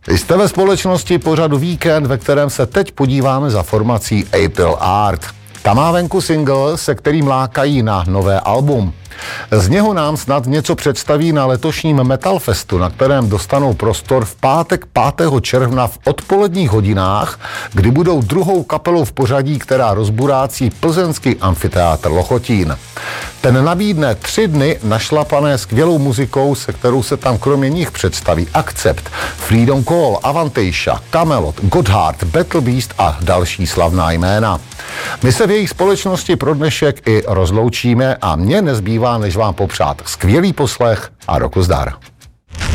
Jste ve společnosti pořadu Víkend, ve kterém se teď podíváme za formací April Art. Ta má venku single, se kterým lákají na nové album. Z něho nám snad něco představí na letošním Metal Festu, na kterém dostanou prostor v pátek 5. června v odpoledních hodinách, kdy budou druhou kapelou v pořadí, která rozburácí plzeňský amfiteátr Lochotín. Ten nabídne 3 dny našlapané skvělou muzikou, se kterou se tam kromě nich představí Accept, Freedom Call, Avantasia, Camelot, Gotthard, Battle Beast a další slavná jména. My se v jejich společnosti pro dnešek i rozloučíme a mně nezbývá, než vám popřát skvělý poslech a roku zdar.